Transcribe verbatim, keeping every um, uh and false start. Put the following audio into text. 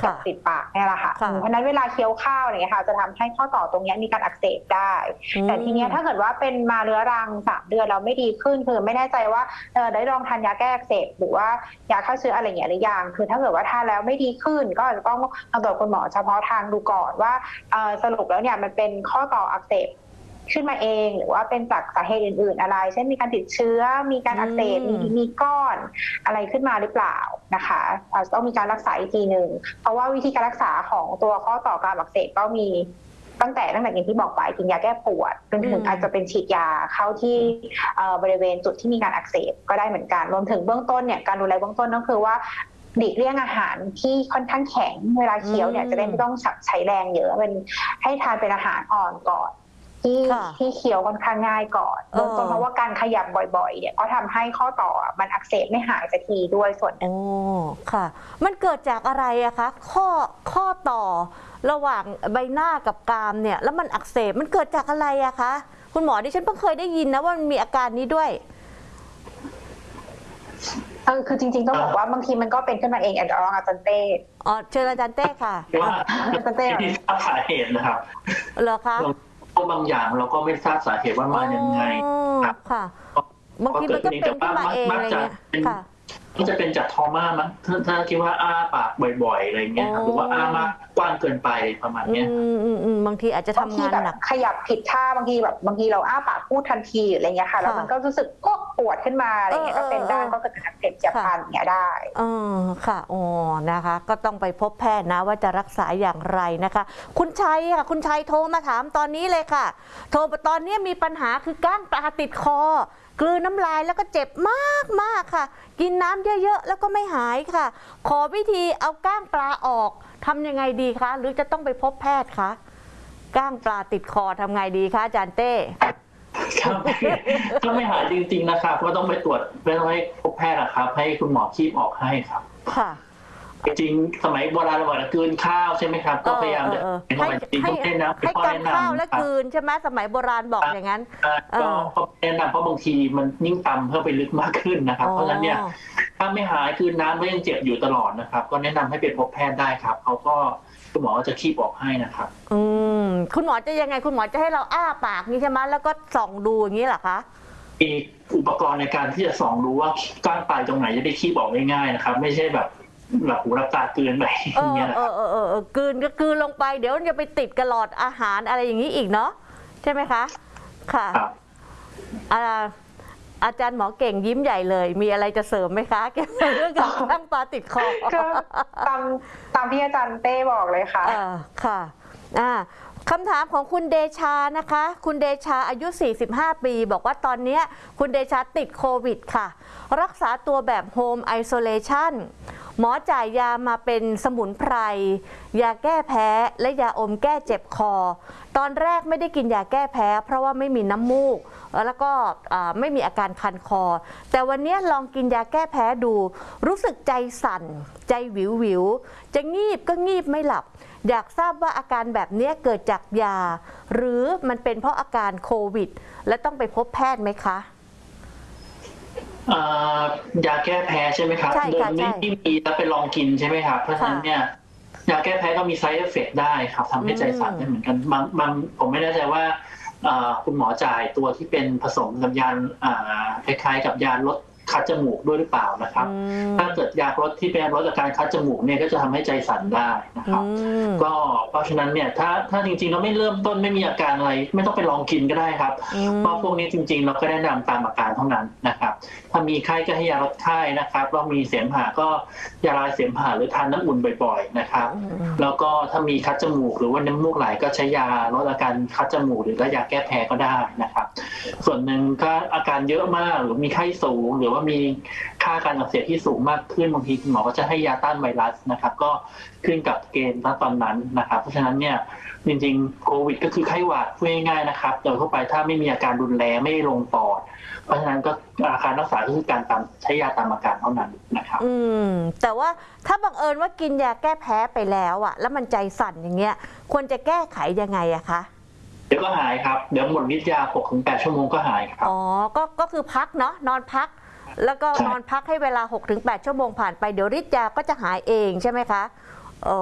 กับติดปากเนี่ยแหละค่ะเพราะนั้นเวลาเคี้ยวข้าวอะไรเงี้ยค่ะจะทำให้ข้อต่อตรงนี้มีการอักเสบได้แต่ทีนี้ถ้าเกิดว่าเป็นมาเรื้อรังสามเดือนเราไม่ดีขึ้นคือไม่แน่ใจว่าเออได้ลองทานยาแก้อักเสบหรือว่ายาฆ่าเชื้ออะไรอย่างเงี้ยหรือยังคือถ้าเกิดว่าทานแล้วไม่ดีขึ้นก็อาจจะต้องมาบอกคุณหมอเฉพาะทางดูก่อนว่าสรุปแล้วเนี่ยมันเป็นข้อต่ออักเสบขึ้นมาเองหรือว่าเป็นจากสาเหตุอื่นๆอะไรเช่นมีการติดเชื้อมีการอักเสบมีมีก้อนอะไรขึ้นมาหรือเปล่านะคะอาจจะต้องมีการรักษาอีกทีหนึ่งเพราะว่าวิธีการรักษาของตัวข้อต่อการอักเสบก็มีตั้งแต่ตั้งแต่อย่างที่บอกไปกินยาแก้ปวดจนถึงอาจจะเป็นฉีดยาเข้าที่บริเวณจุดที่มีการอักเสบก็ได้เหมือนกันรวมถึงเบื้องต้นเนี่ยการดูแลเบื้องต้นก็คือว่าหลีกเลี่ยงอาหารที่ค่อนข้างแข็งเวลาเคี้ยวเนี่ยจะได้ไม่ต้องใช้แรงเยอะเป็นให้ทานเป็นอาหารอ่อนก่อนที่ที่เคี้ยวค่อนข้างง่ายก่อนเบื้องต้นเพราะว่าการขยับบ่อยๆเนี่ยก็ทำให้ข้อต่อมันอักเสบไม่หายสักทีด้วยส่วนนึงโอ้ค่ะมันเกิดจากอะไรอะคะข้อข้อต่อระหว่างใบหน้ากับกรามเนี่ยแล้วมันอักเสบมันเกิดจากอะไรอะคะคุณหมอดิฉันเพิ่งเคยได้ยินนะว่ามันมีอาการนี้ด้วยเออคือจริงๆต้องบอกว่าบางทีมันก็เป็นขึ้นมาเองแอนด์ลองอาจารย์เต้อ๋อเชิญอาจารย์เต้ค่ะว่าอาจารย์เต้ที่ทราบสาเหตุนะครับเหรอคะเพราะบางอย่างเราก็ไม่ทราบสาเหตุว่ามาอย่างไงค่ะบางทีมันก็เป็นขึ้นมาเองอะไรเงี้ยค่ะมันจะเป็นจากทอม่ามั้งถ้าคิดว่าอ้าปากบ่อยๆอะไรเงี้ยหรือว่าอ้ามากกว้างเกินไปประมาณนี้บางทีอาจจะทำงานหนักขยับผิดท่าบางทีแบบบางทีเราอ้าปากพูดทันทีอะไรเงี้ยค่ะแล้วมันก็รู้สึกก็ปวดขึ้นมาอะไรเงี้ยก็เป็นได้ก็เกิดการอักเสบเจ็บพันเงี้ยได้เออค่ะอ๋อนะคะก็ต้องไปพบแพทย์นะว่าจะรักษาอย่างไรนะคะคุณชัยค่ะคุณชัยโทรมาถามตอนนี้เลยค่ะโทรตอนนี้มีปัญหาคือก้างปลาติดคอกลืนน้ำลายแล้วก็เจ็บมากมากค่ะกินน้ำเยอะๆแล้วก็ไม่หายค่ะขอวิธีเอาก้างปลาออกทำยังไงดีคะหรือจะต้องไปพบแพทย์คะก้างปลาติดคอทำไงดีคะอาจารย์เต้ถ้าไม่หายจริงๆนะครับก็ต้องไปตรวจไปให้พบแพทย์นะครับให้คุณหมอคีบออกให้ครับค่ะจริงสมัยโบราณเราบอกกลืนข้าวใช่ไหมครับก็พยายามจะให้ให้ให้กำข้าวและกลืนใช่ไหมสมัยโบราณบอกอย่างนั้นก็แนะนำเพราะบางทีมันยิ่งตำเพิ่มไปลึกมากขึ้นนะครับเพราะฉะนั้นเนี่ยถ้าไม่หายคืนน้ำก็ยังเจ็บอยู่ตลอดนะครับก็แนะนำให้ไปพบแพทย์ได้ครับเขาก็คุณหมอจะคีบออกให้นะครับอืมคุณหมอจะยังไงคุณหมอจะให้เราอ้าปากนี้ใช่ไหมแล้วก็ส่องดูอย่างนี้เหรอคะมีอุปกรณ์ในการที่จะส่องดูว่าก้างปลายตรงไหนจะได้คีบออกง่ายๆนะครับไม่ใช่แบบหลับหูหลับตาเกินไปอย่างเงี้ยนะเออเออเออเออกลืนก็กลืนลงไปเดี๋ยวมันจะไปติดกระหลอดอาหารอะไรอย่างนี้อีกเนาะใช่ไหมคะค่ะอาจารย์หมอเก่งยิ้มใหญ่เลยมีอะไรจะเสริมไหมคะเกี่ยวกับเรื่องการตั้งปลาติดคอตามตามที่อาจารย์เต้บอกเลยค่ะอ่าค่ะอ่าคำถามของคุณเดชานะคะคุณเดชาอายุสี่สิบห้าปีบอกว่าตอนนี้คุณเดชาติดโควิดค่ะรักษาตัวแบบโฮมไอโซเลชันหมอจ่ายยามาเป็นสมุนไพรยาแก้แพ้และยาอมแก้เจ็บคอตอนแรกไม่ได้กินยาแก้แพ้เพราะว่าไม่มีน้ำมูกแล้วก็ไม่มีอาการคันคอแต่วันนี้ลองกินยาแก้แพ้ดูรู้สึกใจสั่นใจวิววิวจะงีบก็งีบไม่หลับอยากทราบว่าอาการแบบนี้เกิดจากยาหรือมันเป็นเพราะอาการโควิดและต้องไปพบแพทย์ไหมคะยาแก้แพ้ใช่ไหมครับเดิมไม่ได้มีแล้วไปลองกินใช่ไหมครับเพราะฉะนั้นเนี่ยยาแก้แพ้ก็มีไซด์เอฟเฟกต์ได้ครับทำให้ใจสั่นได้เหมือนกันบางบางผมไม่แน่ใจว่าคุณหมอจ่ายตัวที่เป็นผสมกับยาคล้ายๆกับยาลดคัดจมูกด้วยหรือเปล่านะครับถ้าเกิดยาลดที่เป็นลดอาการคัดจมูกเนี่ยก็จะทำให้ใจสั่นได้นะครับก็เพราะฉะนั้นเนี่ยถ้าถ้าจริงๆเราไม่เริ่มต้นไม่มีอาการอะไรไม่ต้องไปลองกินก็ได้ครับเพราะพวกนี้จริงๆเราก็แนะนำตามอาการเท่านั้นนะครับถ้ามีไข้ก็ให้ยาลดไข้นะครับเรามีเสมหะก็ยาลายเสมหะหรือทานน้ำอุ่นบ่อยๆนะครับแล้วก็ถ้ามีคัดจมูกหรือว่าน้ำมูกไหลก็ใช้ยาลดอาการคัดจมูกหรือก็ยาแก้แพ้ก็ได้นะครับส่วนหนึ่งก็อาการเยอะมากหรือมีไข้สูงหรือว่ามีค่าการอักเสบที่สูงมากขึ้นบางทีคุณหมอก็จะให้ยาต้านไวรัสนะครับก็ขึ้นกับเกณฑ์ณตอนนั้นนะครับเพราะฉะนั้นเนี่ยจริงๆโควิดก็คือไข้หวัดพูดง่ายๆนะครับโดยทั่วไปถ้าไม่มีอาการรุนแรงไม่ลงปอดเพราะฉะนั้นก็อาการรักษาก็คือการตามใช้ยาตามอาการเท่านั้นนะครับอืมแต่ว่าถ้าบังเอิญว่ากินยาแก้แพ้ไปแล้วอ่ะแล้วมันใจสั่นอย่างเงี้ยควรจะแก้ไขยังไงอะคะเดี๋ยวก็หายครับเดี๋ยวหมดฤทธิ์ยา หกถึงแปด ชั่วโมงก็หายครับอ๋อก็ก็คือพักเนาะนอนพักแล้วก็นอนพักให้เวลา หกถึงแปด ชั่วโมงผ่านไปเดี๋ยวฤทธิ์ยาก็จะหายเองใช่ไหมคะ